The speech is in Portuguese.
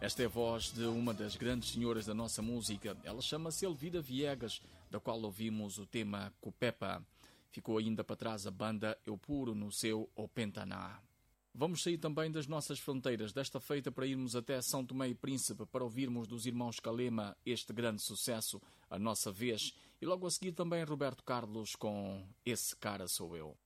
Esta é a voz de uma das grandes senhoras da nossa música. Ela chama-se Elvira Viegas, da qual ouvimos o tema Cupepa. Ficou ainda para trás a banda Eu Puro no seu O Pentaná. Vamos sair também das nossas fronteiras desta feita para irmos até São Tomé e Príncipe para ouvirmos dos irmãos Calema este grande sucesso, A Nossa Vez, e logo a seguir também Roberto Carlos com Esse Cara Sou Eu.